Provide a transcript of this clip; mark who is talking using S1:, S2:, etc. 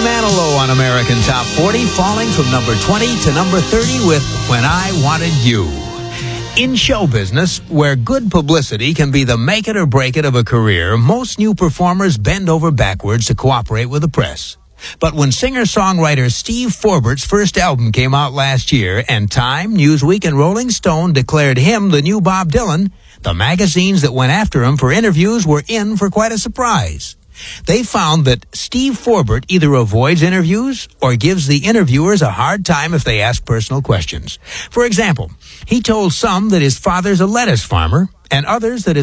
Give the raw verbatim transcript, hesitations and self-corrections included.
S1: Manilow on American Top forty, falling from number twenty to number thirty with When I Wanted You. In show business, where good publicity can be the make it or break it of a career, most new performers bend over backwards to cooperate with the press. But when singer-songwriter Steve Forbert's first album came out last year, and Time, Newsweek, and Rolling Stone declared him the new Bob Dylan, the magazines that went after him for interviews were in for quite a surprise. They found that Steve Forbert either avoids interviews or gives the interviewers a hard time if they ask personal questions. For example, he told some that his father's a lettuce farmer and others that his